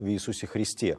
в Иисусе Христе.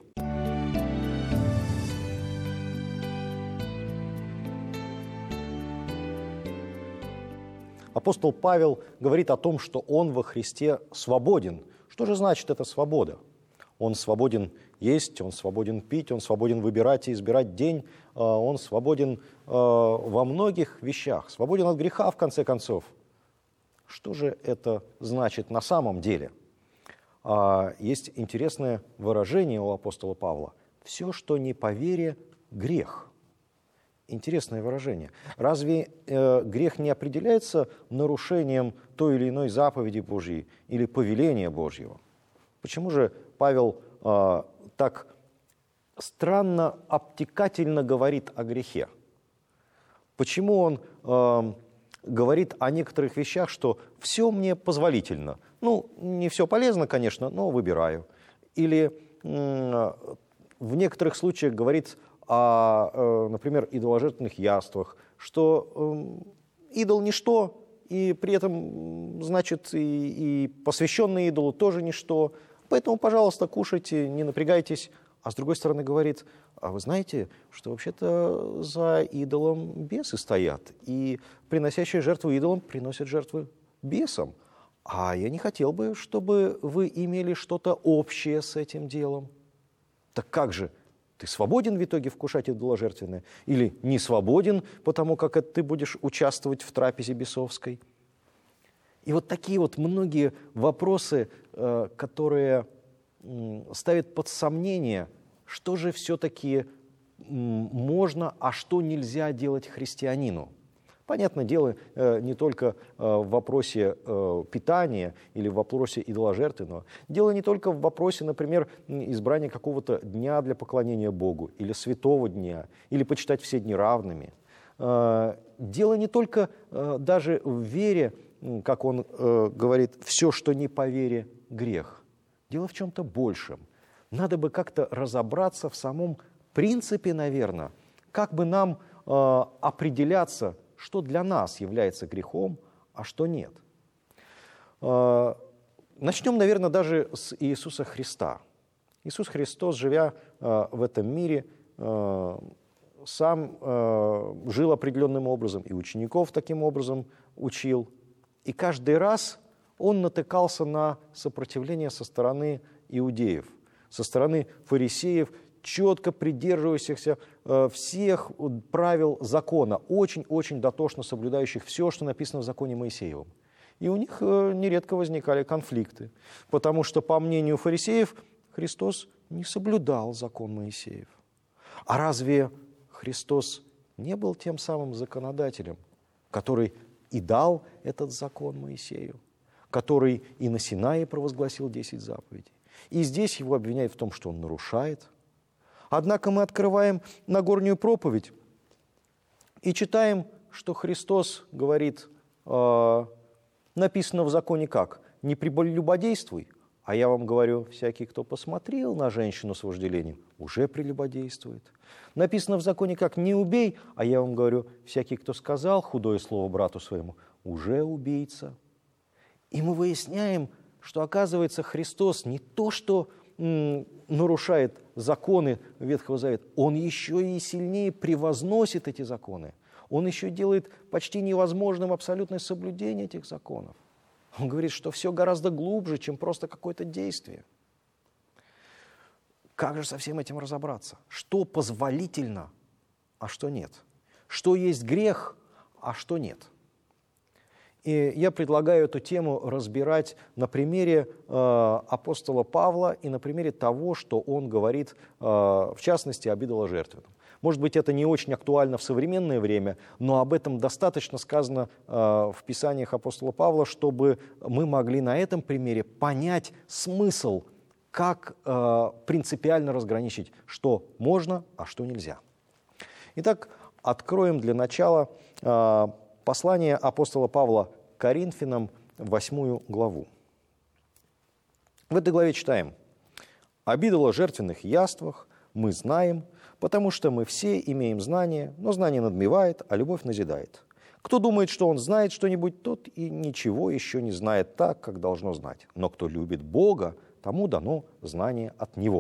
Апостол Павел говорит о том, что он во Христе свободен. Что же значит эта свобода? Он свободен есть, он свободен пить, он свободен выбирать и избирать день, он свободен во многих вещах, свободен от греха, в конце концов. Что же это значит на самом деле? Есть интересное выражение у апостола Павла. «Все, что не по вере, грех». Интересное выражение. Разве грех не определяется нарушением той или иной заповеди Божьей или повеления Божьего? Почему же Павел так странно, обтекательно говорит о грехе? Почему он говорит о некоторых вещах, что все мне позволительно? Ну, не все полезно, конечно, но выбираю. Или в некоторых случаях говорит о, например, идоложертвенных яствах, что идол ничто, и при этом, значит, и посвященный идолу тоже ничто. Поэтому, пожалуйста, кушайте, не напрягайтесь. А с другой стороны говорит, а вы знаете, что вообще-то за идолом бесы стоят, и приносящие жертву идолам приносят жертвы бесам. А я не хотел бы, чтобы вы имели что-то общее с этим делом. Так как же? Ты свободен в итоге вкушать идоложертвенное? Или не свободен, потому как ты будешь участвовать в трапезе бесовской? И вот такие вот многие вопросы, которые ставят под сомнение, что же все-таки можно, а что нельзя делать христианину. Понятное дело, не только в вопросе питания или в вопросе идоложертвенного. Дело не только в вопросе, например, избрания какого-то дня для поклонения Богу, или святого дня, или почитать все дни равными. Дело не только даже в вере, как он говорит, все, что не по вере, грех. Дело в чем-то большем. Надо бы как-то разобраться в самом принципе, наверное, как бы нам определяться, что для нас является грехом, а что нет. Начнем, наверное, даже с Иисуса Христа. Иисус Христос, живя в этом мире, сам жил определенным образом, и учеников таким образом учил. И каждый раз он натыкался на сопротивление со стороны иудеев, со стороны фарисеев, четко придерживающихся всех правил закона, очень-очень дотошно соблюдающих все, что написано в законе Моисеевом. И у них нередко возникали конфликты, потому что, по мнению фарисеев, Христос не соблюдал закон Моисеев. А разве Христос не был тем самым законодателем, который и дал этот закон Моисею, который и на Синае провозгласил 10 заповедей? И здесь его обвиняют в том, что он нарушает. Однако мы открываем Нагорную проповедь и читаем, что Христос говорит, написано в законе как? Не прелюбодействуй, а я вам говорю, всякий, кто посмотрел на женщину с вожделением, уже прелюбодействует. Написано в законе как? Не убей, а я вам говорю, всякий, кто сказал худое слово брату своему, уже убийца. И мы выясняем, что, оказывается, Христос не то, что нарушает законы Ветхого Завета, Он еще и сильнее превозносит эти законы. Он еще делает почти невозможным абсолютное соблюдение этих законов. Он говорит, что все гораздо глубже, чем просто какое-то действие. Как же со всем этим разобраться? Что позволительно, а что нет? Что есть грех, а что нет? И я предлагаю эту тему разбирать на примере апостола Павла и на примере того, что он говорит, в частности, об идоложертвенном. Может быть, это не очень актуально в современное время, но об этом достаточно сказано в Писаниях апостола Павла, чтобы мы могли на этом примере понять смысл, как принципиально разграничить, что можно, а что нельзя. Итак, откроем для начала послание апостола Павла к Коринфянам, 8 главу. В этой главе читаем: «Об идоложертвенных яствах мы знаем, потому что мы все имеем знание, но знание надмевает, а любовь назидает. Кто думает, что он знает что-нибудь, тот и ничего еще не знает так, как должно знать. Но кто любит Бога, тому дано знание от Него.